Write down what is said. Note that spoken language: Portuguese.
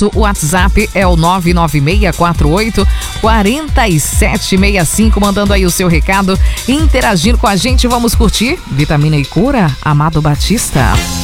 Nosso WhatsApp é o 996484765, mandando aí o seu recado, interagindo com a gente. Vamos curtir Vitamina e Cura, Amado Batista.